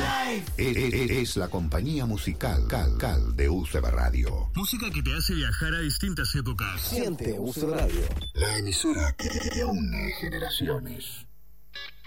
Es la compañía musical Cal de UCB Radio. Música que te hace viajar a distintas épocas. Siente UCB Radio. La emisora que une generaciones.